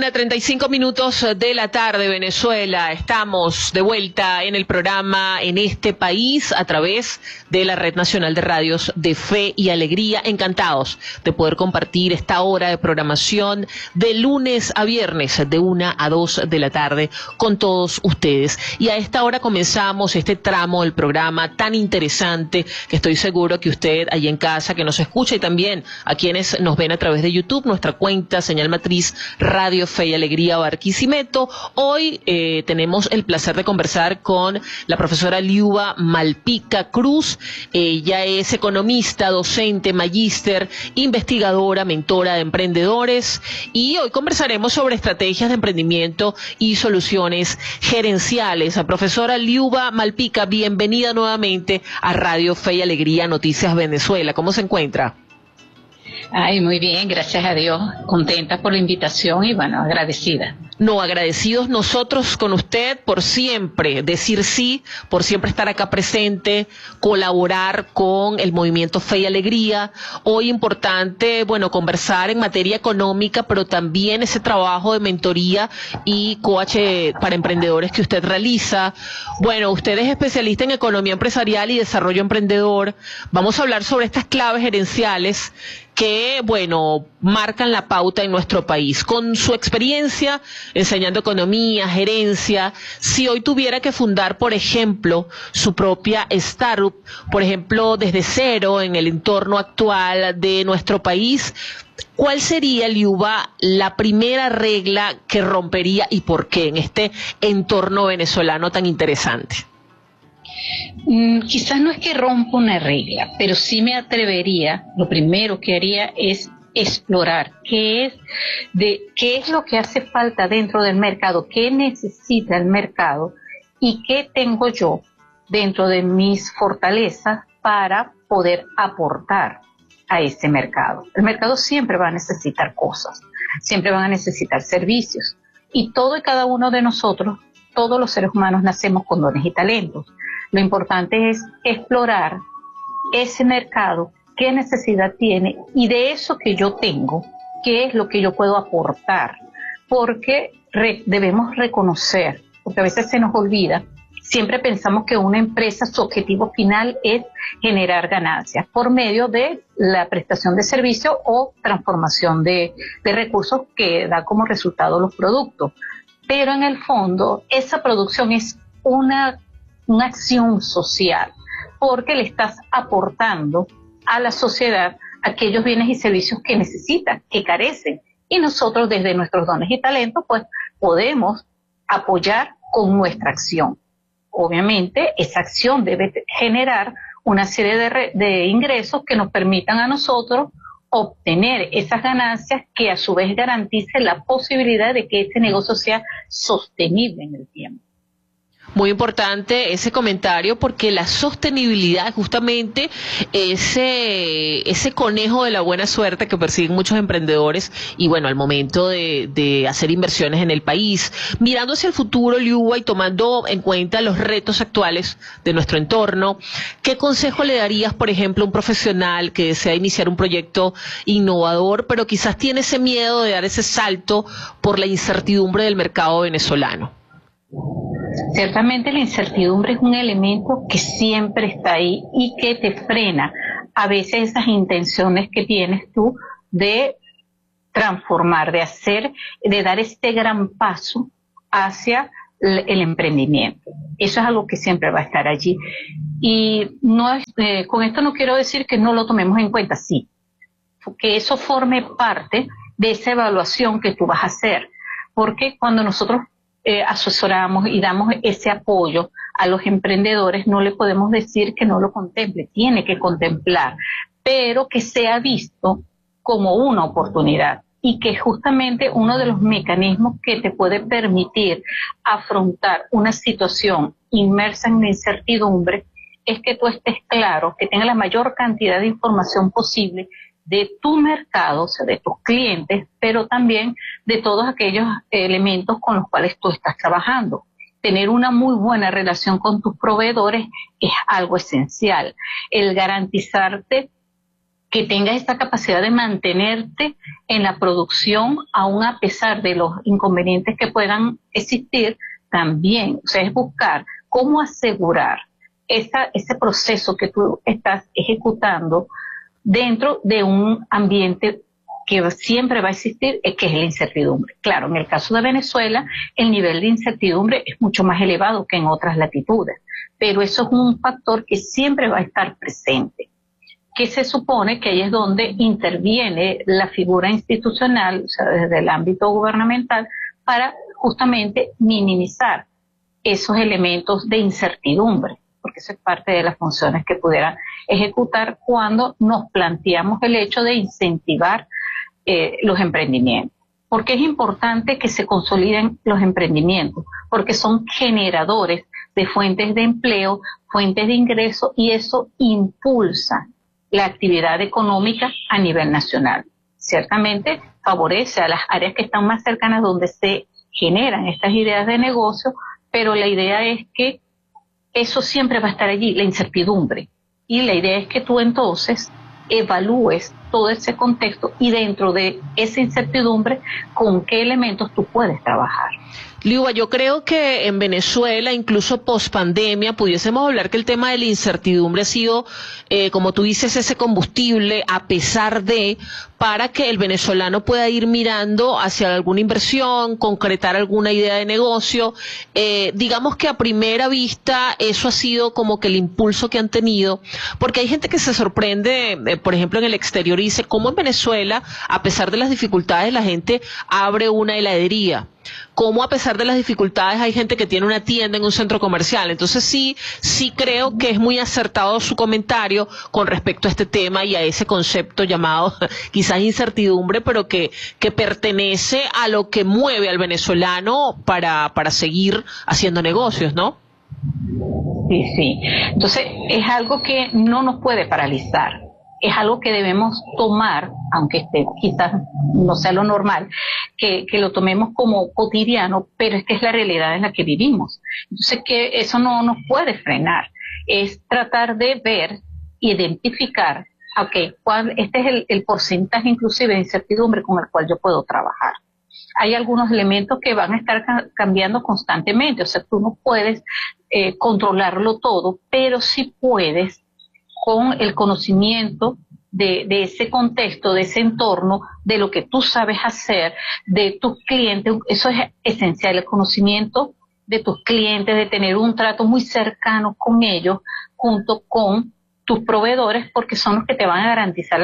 1:35 de la tarde, Venezuela. Estamos de vuelta en el programa En este País a través de la Red Nacional de Radios de Fe y Alegría. Encantados de poder compartir esta hora de programación de lunes a viernes de 1 a 2 de la tarde con todos ustedes. Y a esta hora comenzamos este tramo del programa tan interesante que estoy seguro que usted allí en casa que nos escucha y también a quienes nos ven a través de YouTube, nuestra cuenta Señal Matriz Radio Fe y Alegría Barquisimeto. Hoy tenemos el placer de conversar con la profesora Liuba Malpica Cruz. Ella es economista, docente, magíster, investigadora, mentora de emprendedores y hoy conversaremos sobre estrategias de emprendimiento y soluciones gerenciales. A profesora Liuba Malpica, bienvenida nuevamente a Radio Fe y Alegría Noticias Venezuela. ¿Cómo se encuentra? Ay, muy bien, gracias a Dios, contenta por la invitación y bueno, agradecida. No, agradecidos nosotros con usted por siempre decir sí, por siempre estar acá presente, colaborar con el movimiento Fe y Alegría. Hoy importante, bueno, conversar en materia económica, pero también ese trabajo de mentoría y coach para emprendedores que usted realiza. Bueno, usted es especialista en economía empresarial y desarrollo emprendedor. Vamos a hablar sobre estas claves gerenciales que, bueno, marcan la pauta en nuestro país. Con su experiencia enseñando economía, gerencia, si hoy tuviera que fundar, por ejemplo, su propia startup, por ejemplo, desde cero en el entorno actual de nuestro país, ¿cuál sería, Liuba, la primera regla que rompería y por qué en este entorno venezolano tan interesante? Quizás no es que rompa una regla, pero sí me atrevería, lo primero que haría es explorar qué es lo que hace falta dentro del mercado, qué necesita el mercado y qué tengo yo dentro de mis fortalezas para poder aportar a ese mercado. El mercado siempre va a necesitar cosas, siempre van a necesitar servicios y todo y cada uno de nosotros, todos los seres humanos nacemos con dones y talentos. Lo importante es explorar ese mercado, qué necesidad tiene y de eso que yo tengo, qué es lo que yo puedo aportar. Porque debemos reconocer, porque a veces se nos olvida, siempre pensamos que una empresa, su objetivo final es generar ganancias por medio de la prestación de servicio o transformación de recursos que da como resultado los productos. Pero en el fondo, esa producción es una acción social, porque le estás aportando a la sociedad aquellos bienes y servicios que necesitan, que carecen. Y nosotros desde nuestros dones y talentos, pues podemos apoyar con nuestra acción. Obviamente, esa acción debe generar una serie de ingresos que nos permitan a nosotros obtener esas ganancias que a su vez garanticen la posibilidad de que este negocio sea sostenible en el tiempo. Muy importante ese comentario porque la sostenibilidad es justamente ese conejo de la buena suerte que persiguen muchos emprendedores y bueno, al momento de hacer inversiones en el país. Mirando hacia el futuro, Liuba, y tomando en cuenta los retos actuales de nuestro entorno, ¿qué consejo le darías, por ejemplo, a un profesional que desea iniciar un proyecto innovador, pero quizás tiene ese miedo de dar ese salto por la incertidumbre del mercado venezolano? Ciertamente la incertidumbre es un elemento que siempre está ahí y que te frena a veces esas intenciones que tienes tú de transformar, de dar este gran paso hacia el emprendimiento. Eso es algo que siempre va a estar allí. Y con esto no quiero decir que no lo tomemos en cuenta, sí, que eso forme parte de esa evaluación que tú vas a hacer, porque cuando nosotros asesoramos y damos ese apoyo a los emprendedores, no le podemos decir que no lo contemple, tiene que contemplar, pero que sea visto como una oportunidad y que justamente uno de los mecanismos que te puede permitir afrontar una situación inmersa en la incertidumbre es que tú estés claro, que tengas la mayor cantidad de información posible de tu mercado, o sea, de tus clientes, pero también de todos aquellos elementos con los cuales tú estás trabajando. Tener una muy buena relación con tus proveedores es algo esencial. El garantizarte que tengas esta capacidad de mantenerte en la producción, aún a pesar de los inconvenientes que puedan existir, también, o sea, es buscar cómo asegurar ese proceso que tú estás ejecutando dentro de un ambiente que siempre va a existir, que es la incertidumbre. Claro, en el caso de Venezuela, el nivel de incertidumbre es mucho más elevado que en otras latitudes, pero eso es un factor que siempre va a estar presente, que se supone que ahí es donde interviene la figura institucional, o sea, desde el ámbito gubernamental, para justamente minimizar esos elementos de incertidumbre, porque eso es parte de las funciones que pudieran ejecutar cuando nos planteamos el hecho de incentivar los emprendimientos. ¿Por qué es importante que se consoliden los emprendimientos? Porque son generadores de fuentes de empleo, fuentes de ingreso, y eso impulsa la actividad económica a nivel nacional. Ciertamente favorece a las áreas que están más cercanas donde se generan estas ideas de negocio, pero la idea es que eso siempre va a estar allí, la incertidumbre. Y la idea es que tú entonces evalúes todo ese contexto y dentro de esa incertidumbre, con qué elementos tú puedes trabajar. Liuba, yo creo que en Venezuela, incluso post pandemia, pudiésemos hablar que el tema de la incertidumbre ha sido, como tú dices, ese combustible, a pesar de, para que el venezolano pueda ir mirando hacia alguna inversión, concretar alguna idea de negocio. Digamos que a primera vista eso ha sido como que el impulso que han tenido, porque hay gente que se sorprende, por ejemplo, en el exterior, y dice, ¿cómo en Venezuela, a pesar de las dificultades, la gente abre una heladería? Cómo a pesar de las dificultades hay gente que tiene una tienda en un centro comercial. Entonces sí creo que es muy acertado su comentario con respecto a este tema y a ese concepto llamado quizás incertidumbre, pero que pertenece a lo que mueve al venezolano para seguir haciendo negocios, ¿no? Sí, sí. Entonces es algo que no nos puede paralizar. Es algo que debemos tomar, aunque quizás no sea lo normal, que lo tomemos como cotidiano, pero es que es la realidad en la que vivimos. Entonces que eso no nos puede frenar. Es tratar de ver, identificar, este es el porcentaje inclusive de incertidumbre con el cual yo puedo trabajar. Hay algunos elementos que van a estar cambiando constantemente, o sea, tú no puedes controlarlo todo, pero sí puedes, con el conocimiento de ese contexto, de ese entorno, de lo que tú sabes hacer, de tus clientes. Eso es esencial, el conocimiento de tus clientes, de tener un trato muy cercano con ellos, junto con tus proveedores, porque son los que te van a garantizar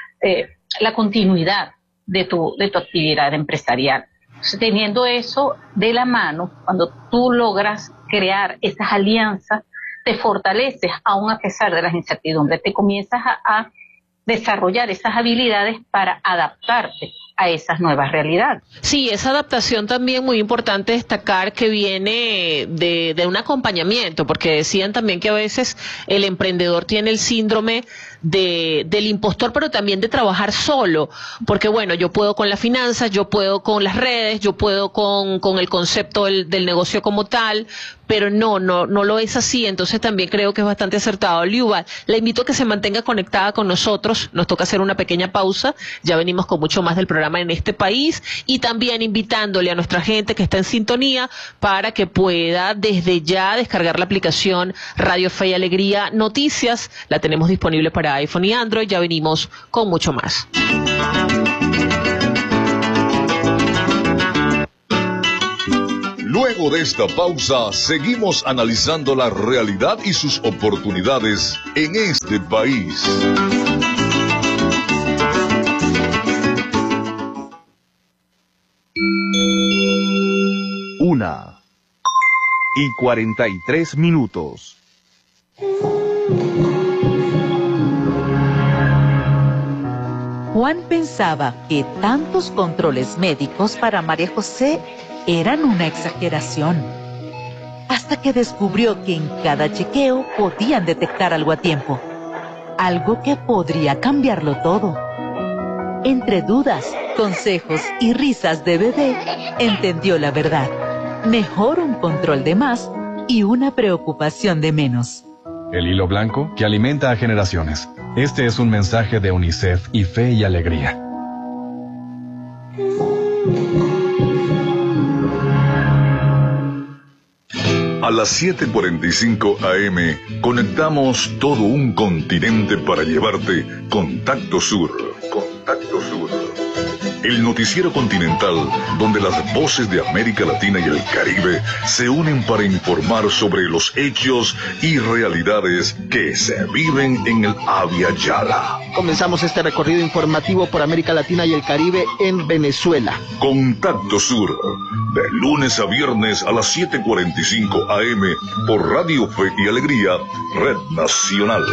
la continuidad de tu actividad empresarial. Entonces, teniendo eso de la mano, cuando tú logras crear esas alianzas, te fortaleces aún a pesar de las incertidumbres, te comienzas a desarrollar esas habilidades para adaptarte a esas nuevas realidades. Sí, esa adaptación también muy importante destacar que viene de un acompañamiento, porque decían también que a veces el emprendedor tiene el síndrome del impostor, pero también de trabajar solo, porque bueno, yo puedo con las finanzas, yo puedo con las redes, yo puedo con el concepto del negocio como tal, pero no lo es así. Entonces también creo que es bastante acertado. Liuba, la invito a que se mantenga conectada con nosotros, nos toca hacer una pequeña pausa, ya venimos con mucho más del programa en este país, y también invitándole a nuestra gente que está en sintonía para que pueda desde ya descargar la aplicación Radio Fe y Alegría Noticias, la tenemos disponible para iPhone y Android, ya venimos con mucho más. Luego de esta pausa, seguimos analizando la realidad y sus oportunidades en este país. Una y 43 minutos. Juan pensaba que tantos controles médicos para María José eran una exageración, hasta que descubrió que en cada chequeo podían detectar algo a tiempo, algo que podría cambiarlo todo. Entre dudas, consejos y risas de bebé, entendió la verdad. Mejor un control de más y una preocupación de menos. El hilo blanco que alimenta a generaciones. Este es un mensaje de UNICEF y Fe y Alegría. A las 7:45 AM conectamos todo un continente para llevarte Contacto Sur. Contacto Sur. El noticiero continental donde las voces de América Latina y el Caribe se unen para informar sobre los hechos y realidades que se viven en el Abya Yala. Comenzamos este recorrido informativo por América Latina y el Caribe en Venezuela. Contacto Sur, de lunes a viernes a las 7:45 AM por Radio Fe y Alegría, Red Nacional.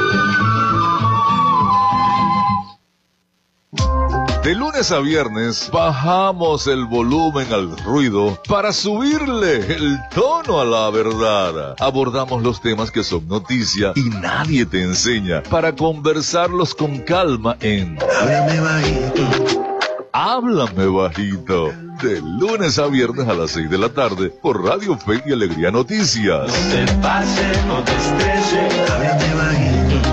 De lunes a viernes bajamos el volumen al ruido para subirle el tono a la verdad. Abordamos los temas que son noticia y nadie te enseña para conversarlos con calma en Háblame Bajito. Háblame Bajito. De lunes a viernes a las 6 de la tarde por Radio Fe y Alegría Noticias. No te pase, no te estrese, háblame bajito.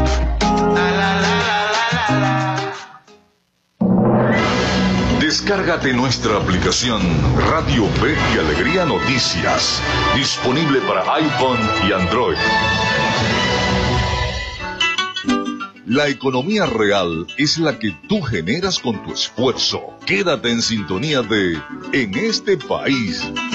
Descárgate nuestra aplicación Radio Fe y Alegría Noticias, disponible para iPhone y Android. La economía real es la que tú generas con tu esfuerzo. Quédate en sintonía de En este País.